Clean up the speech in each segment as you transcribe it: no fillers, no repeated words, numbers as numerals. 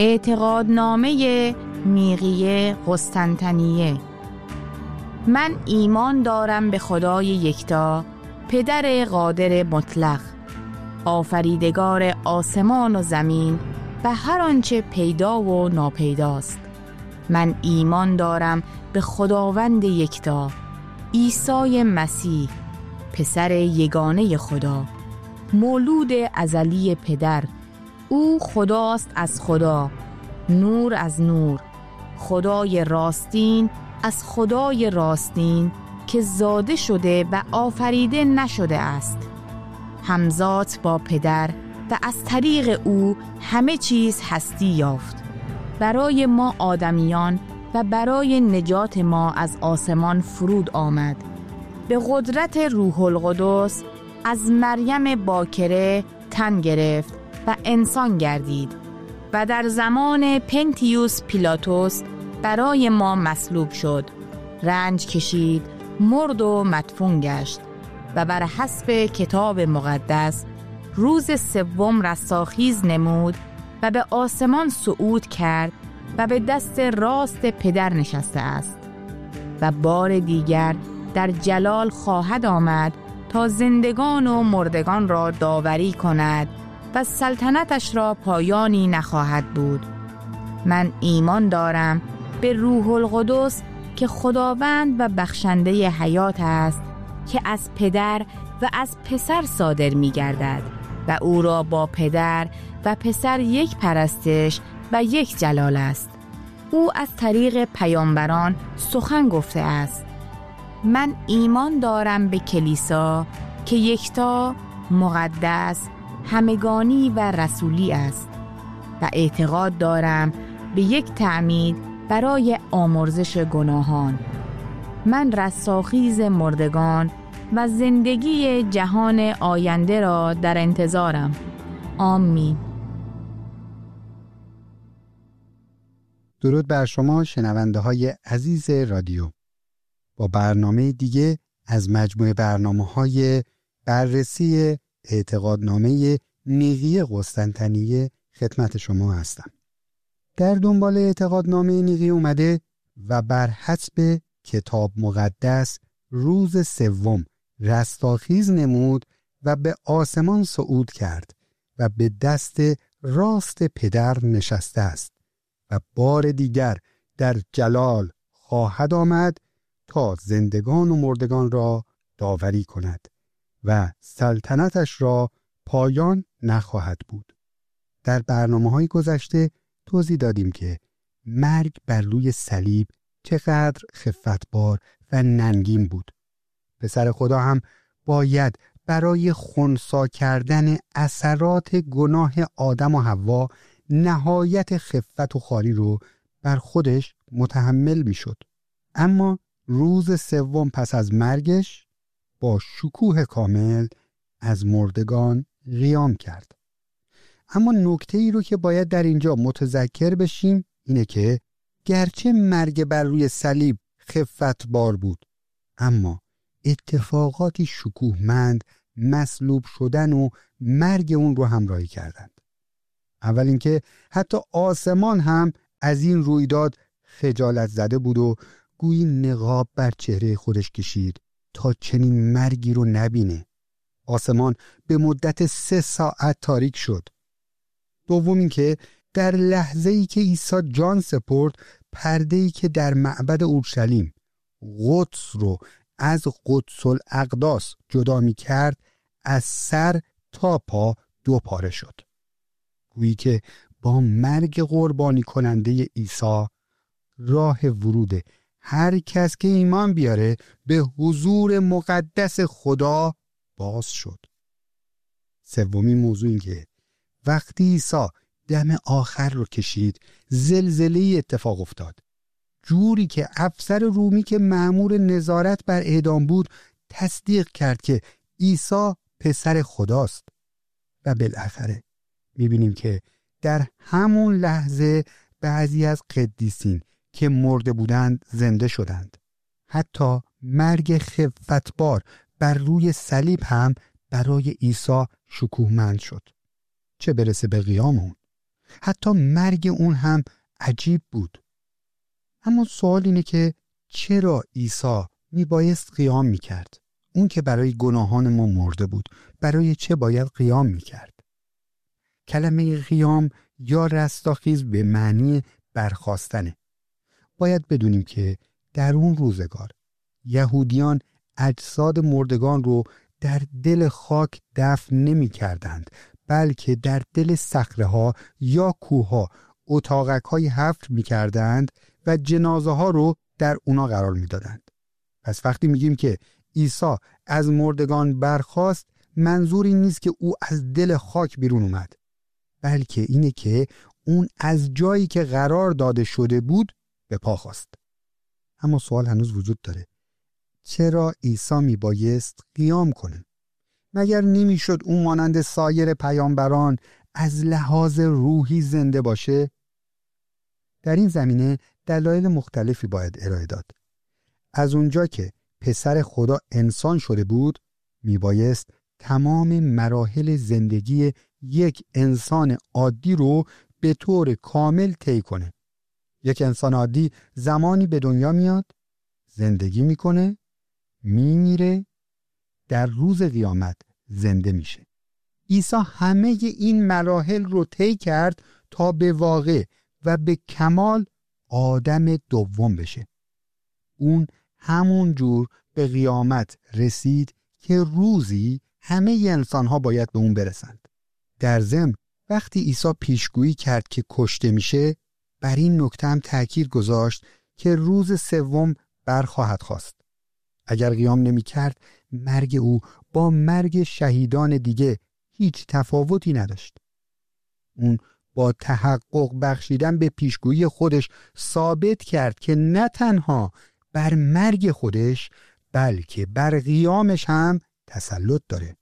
اعتقادنامه نیقی قسطنطنیه. من ایمان دارم به خدای یکتا، پدر قادر مطلق، آفریدگار آسمان و زمین و هر آنچه پیدا و ناپیداست. من ایمان دارم به خداوند یکتا، عیسی مسیح، پسر یگانه خدا، مولود ازلی پدر. او خداست از خدا، نور از نور، خدای راستین از خدای راستین که زاده شده و آفریده نشده است، همزاد با پدر و از طریق او همه چیز هستی یافت. برای ما آدمیان و برای نجات ما از آسمان فرود آمد. به قدرت روح القدس از مریم باکره تن گرفت و انسان گردید و در زمان پنتیوس پیلاتوس برای ما مصلوب شد، رنج کشید، مرد و مدفون گشت و بر حسب کتاب مقدس روز سوم رستاخیز نمود و به آسمان صعود کرد و به دست راست پدر نشسته است و بار دیگر در جلال خواهد آمد تا زندگان و مردگان را داوری کند و سلطنتش را پایانی نخواهد بود. من ایمان دارم به روح القدس که خداوند و بخشنده حیات است، که از پدر و از پسر صادر می گردد و او را با پدر و پسر یک پرستش و یک جلال است. او از طریق پیامبران سخن گفته است. من ایمان دارم به کلیسا که یکتا، مقدس، همگانی و رسولی است و اعتقاد دارم به یک تعمید برای آمرزش گناهان. من رستاخیز مردگان و زندگی جهان آینده را در انتظارم. آمین. درود بر شما شنونده های عزیز رادیو. با برنامه دیگه از مجموعه برنامه‌های بررسی اعتقادنامه نیقی قسطنطنیه خدمت شما هستم. در دنبال اعتقادنامه نیقی اومده و بر حسب کتاب مقدس روز سوم رستاخیز نمود و به آسمان صعود کرد و به دست راست پدر نشسته است و بار دیگر در جلال خواهد آمد تا زندگان و مردگان را داوری کند و سلطنتش را پایان نخواهد بود. در برنامه‌های گذشته توضیح دادیم که مرگ بر روی صلیب چقدر خفتبار و ننگین بود. پسر خدا هم باید برای خنثی کردن اثرات گناه آدم و حوا نهایت خفت و خواری رو بر خودش متحمل می شد. اما روز سوم پس از مرگش با شکوه کامل از مردگان قیام کرد. اما نکته ای رو که باید در اینجا متذکر بشیم اینه که گرچه مرگ بر روی صلیب خفتبار بود، اما اتفاقاتی شکوهمند مصلوب شدن و مرگ اون رو همراهی کردند. اول اینکه حتی آسمان هم از این رویداد خجالت زده بود و گویی نقاب بر چهره خودش کشید تا چنین مرگی رو نبینه. آسمان به مدت 3 ساعت تاریک شد. دوم اینکه در لحظه‌ای که عیسی جان سپرد، پرده‌ای که در معبد اورشلیم قدس رو از قدس الاقداس جدا می کرد از سر تا پا 2 پاره شد. گویی که با مرگ قربانی کننده عیسی راه ورود هر کس که ایمان بیاره به حضور مقدس خدا باز شد. سومین موضوع این که وقتی عیسی دم آخر رو کشید، زلزله‌ای اتفاق افتاد. جوری که افسر رومی که مأمور نظارت بر اعدام بود تصدیق کرد که عیسی پسر خداست. و بالاخره می‌بینیم که در همون لحظه بعضی از قدیسین که مرده بودند زنده شدند. حتی مرگ خفتبار بر روی صلیب هم برای عیسی شکوهمند شد، چه برسه به قیام اون. حتی مرگ اون هم عجیب بود. اما سوال اینه که چرا عیسی میبایست قیام میکرد؟ اون که برای گناهان ما مرده بود، برای چه باید قیام میکرد؟ کلمه قیام یا رستاخیز به معنی برخاستنه. باید بدونیم که در اون روزگار یهودیان اجساد مردگان رو در دل خاک دفن نمی کردند، بلکه در دل صخره‌ها یا کوه‌ها اتاقک‌های حفر می کردند و جنازه ها رو در اونا قرار می دادند. پس وقتی میگیم که عیسی از مردگان برخاست، منظور این نیست که او از دل خاک بیرون اومد، بلکه اینه که اون از جایی که قرار داده شده بود به پا خاست. اما سوال هنوز وجود داره. چرا عیسی میبایست قیام کنه؟ مگر نمیشد اون مانند سایر پیامبران از لحاظ روحی زنده باشه؟ در این زمینه دلایل مختلفی باید ارائه داد. از اونجا که پسر خدا انسان شده بود، میبایست تمام مراحل زندگی یک انسان عادی رو به طور کامل طی کنه. یک انسان عادی زمانی به دنیا میاد، زندگی میکنه، میمیره، در روز قیامت زنده میشه. عیسی همه این مراحل رو طی کرد تا به واقع و به کمال آدم دوم بشه. اون همون جور به قیامت رسید که روزی همه انسان ها باید به اون برسند. در ضمن وقتی عیسی پیشگویی کرد که کشته میشه، بر این نکته هم تأکید گذاشت که روز سوم برخواهد خاست. اگر قیام نمی کرد، مرگ او با مرگ شهیدان دیگه هیچ تفاوتی نداشت. اون با تحقق بخشیدن به پیشگویی خودش ثابت کرد که نه تنها بر مرگ خودش بلکه بر قیامش هم تسلط داره.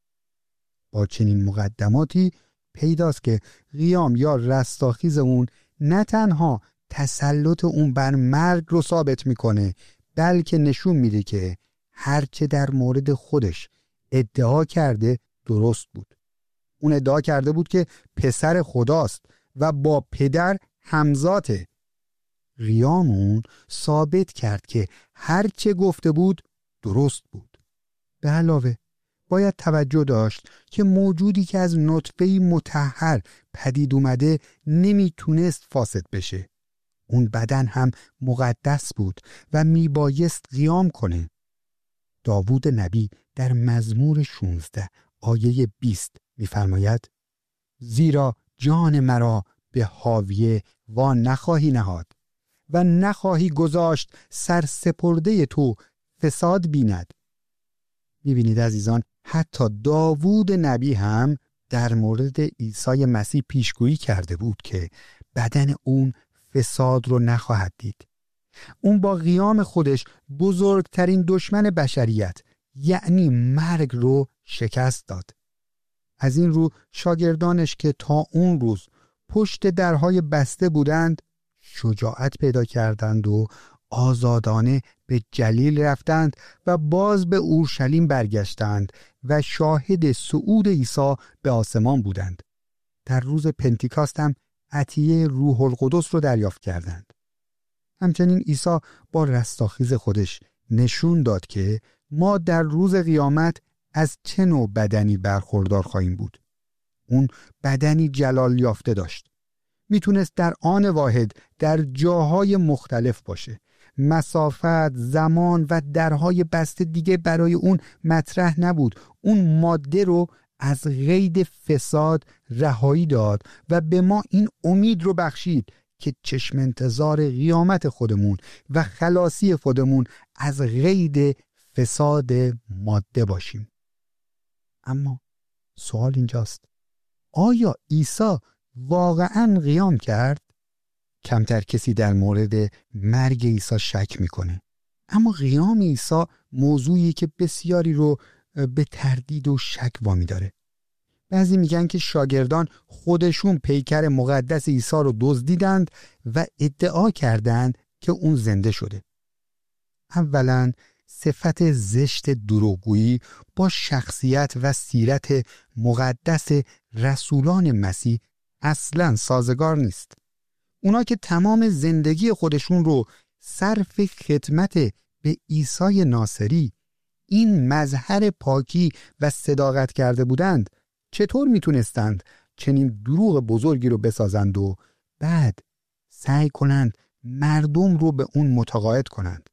با چنین مقدماتی پیداست که قیام یا رستاخیز اون نه تنها تسلط اون بر مرگ رو ثابت میکنه، بلکه نشون میده که هرچه در مورد خودش ادعا کرده درست بود. اون ادعا کرده بود که پسر خداست و با پدر همذاته. قیام اون ثابت کرد که هرچه گفته بود درست بود. به علاوه باید توجه داشت که موجودی که از نطفه‌ای مطهر پدید اومده نمیتونست فاسد بشه. اون بدن هم مقدس بود و میبایست قیام کنه. داوود نبی در مزمور 16 آیه 20 میفرماید: زیرا جان مرا به حاویه وا نخواهی نهاد و نخواهی گذاشت سرسپرده تو فساد بیند. میبینید عزیزان، حتی داوود نبی هم در مورد عیسی مسیح پیشگویی کرده بود که بدن اون فساد رو نخواهد دید. اون با قیام خودش بزرگترین دشمن بشریت یعنی مرگ رو شکست داد. از این رو شاگردانش که تا اون روز پشت درهای بسته بودند شجاعت پیدا کردند و آزادانه به جلیل رفتند و باز به اورشلیم برگشتند و شاهد صعود عیسی به آسمان بودند. در روز پنتیکاست هم عطیه روح القدس رو دریافت کردند. همچنین عیسی با رستاخیز خودش نشون داد که ما در روز قیامت از چه نوع بدنی برخوردار خواهیم بود. اون بدنی جلال یافته داشت. میتونست در آن واحد در جاهای مختلف باشه. مسافت، زمان و درهای بسته دیگه برای اون مطرح نبود. اون ماده رو از قید فساد رهایی داد و به ما این امید رو بخشید که چشم انتظار قیامت خودمون و خلاصی خودمون از قید فساد ماده باشیم. اما سوال اینجاست: آیا عیسی واقعاً قیام کرد؟ کمتر کسی در مورد مرگ عیسی شک میکنه. اما قیام عیسی موضوعی که بسیاری رو به تردید و شک وامی داره. بعضی میگن که شاگردان خودشون پیکر مقدس عیسی رو دزدیدند و ادعا کردند که اون زنده شده. اولاً صفت زشت دروغگویی با شخصیت و سیرت مقدس رسولان مسیح اصلاً سازگار نیست. اونا که تمام زندگی خودشون رو صرف خدمت به عیسی ناصری، این مظهر پاکی و صداقت کرده بودند، چطور میتونستند چنین دروغ بزرگی رو بسازند و بعد سعی کنند مردم رو به اون متقاعد کنند؟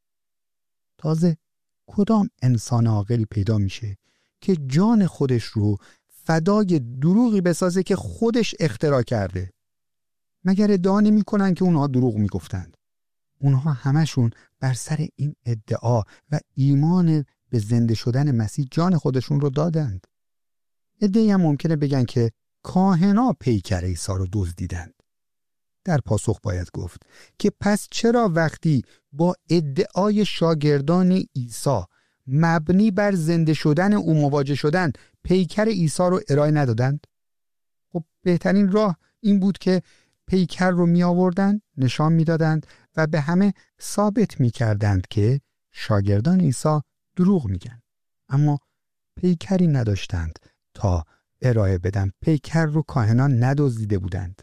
تازه کدام انسان عاقلی پیدا میشه که جان خودش رو فدای دروغی بسازه که خودش اختراع کرده؟ مگر ادعا نمی‌کنن که اونها دروغ میگفتند؟ اونها همشون بر سر این ادعا و ایمان به زنده شدن مسیح جان خودشون رو دادند. ادعی هم ممکنه بگن که کاهنا پیکر عیسی رو دزدیدند. در پاسخ باید گفت که پس چرا وقتی با ادعای شاگردان عیسی مبنی بر زنده شدن او مواجه شدن پیکر عیسی رو ارائه ندادند؟ خب بهترین راه این بود که پیکر رو می آوردند، نشان می دادند و به همه ثابت می کردند که شاگردان عیسی دروغ میگن. اما پیکری نداشتند تا ارائه بدن. پیکر رو کاهنان ندزدیده بودند.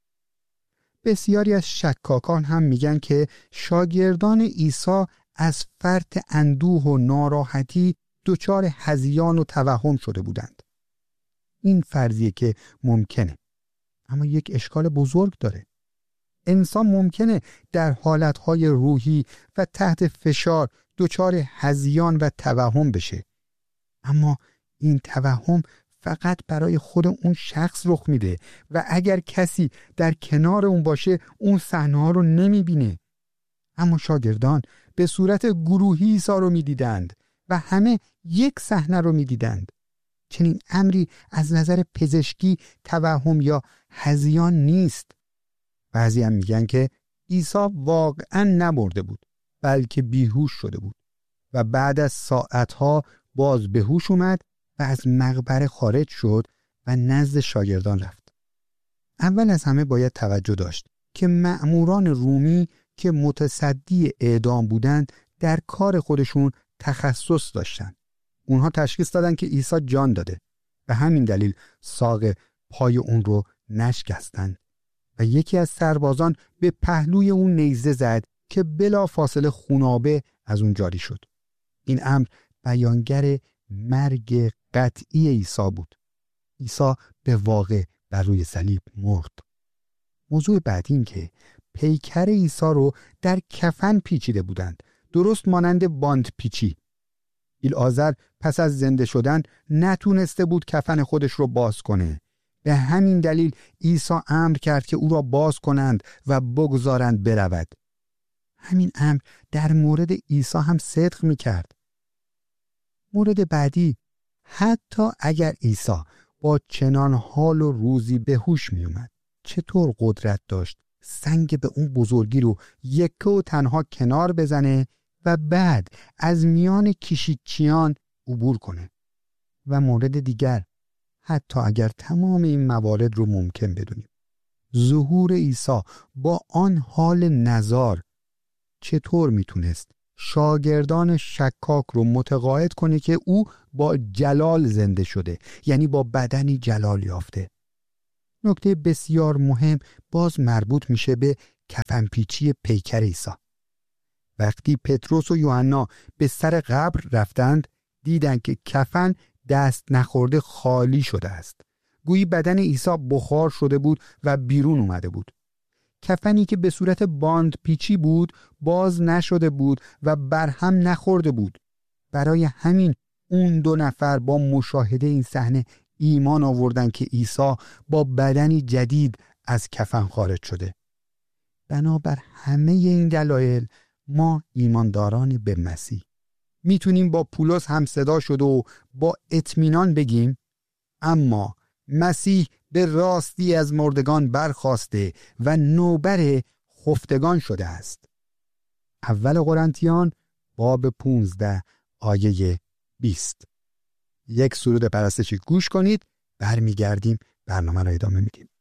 بسیاری از شکاکان هم میگن که شاگردان عیسی از فرط اندوه و ناراحتی دچار هذیان و توهم شده بودند. این فرضیه که ممکنه، اما یک اشکال بزرگ داره. انسان ممکنه در حالتهای روحی و تحت فشار دچار هذیان و توهم بشه، اما این توهم فقط برای خود اون شخص رخ میده و اگر کسی در کنار اون باشه اون صحنه‌ها رو نمیبینه. اما شاگردان به صورت گروهی عیسی رو میدیدند و همه یک صحنه رو میدیدند. چنین امری از نظر پزشکی توهم یا هذیان نیست. بعضی هم میگن که عیسی واقعا نمرده بود، بلکه بیهوش شده بود و بعد از ساعتها باز به هوش اومد و از مقبره خارج شد و نزد شاگردان رفت. اول از همه باید توجه داشت که مأموران رومی که متصدی اعدام بودند در کار خودشون تخصص داشتند. اونها تشخیص دادن که عیسی جان داده و همین دلیل ساق پای اون رو نشکستند و یکی از سربازان به پهلوی اون نیزه زد که بلا فاصله خونابه از اون جاری شد. این امر بیانگر مرگ قطعی عیسی بود. عیسی به واقع بر روی صلیب مرد. موضوع بعدی این که پیکر عیسی رو در کفن پیچیده بودند، درست مانند باند پیچی. ایلعازر پس از زنده شدن نتونسته بود کفن خودش رو باز کنه. به همین دلیل عیسی امر کرد که او را باز کنند و بگذارند برود. همین امر در مورد عیسی هم صدق می کرد. مورد بعدی، حتی اگر عیسی با چنان حال و روزی به هوش می اومد، چطور قدرت داشت سنگ به اون بزرگی رو یکه و تنها کنار بزنه و بعد از میان کشیکچیان عبور کنه؟ و مورد دیگر، حتی اگر تمام این موارد رو ممکن بدونیم، ظهور عیسی با آن حال نزار چطور میتونست شاگردان شکاک رو متقاعد کنه که او با جلال زنده شده، یعنی با بدنی جلال یافته؟ نکته بسیار مهم باز مربوط میشه به کفنپیچی پیکر عیسی. وقتی پتروس و یوحنا به سر قبر رفتند، دیدند که کفن دست نخورده خالی شده است. گویی بدن عیسی بخار شده بود و بیرون اومده بود. کفنی که به صورت باند پیچی بود باز نشده بود و برهم نخورده بود. برای همین اون دو نفر با مشاهده این صحنه ایمان آوردن که عیسی با بدنی جدید از کفن خارج شده. بنابر همه این دلایل ما ایمانداران به مسیح میتونیم با پولس هم صدا شد و با اطمینان بگیم اما مسیح به راستی از مردگان برخاسته و نوبر خفتگان شده است. اول قرنتیان باب 15 آیه 20. یک سرود پرستشی گوش کنید، برمیگردیم برنامه را ادامه میدیم.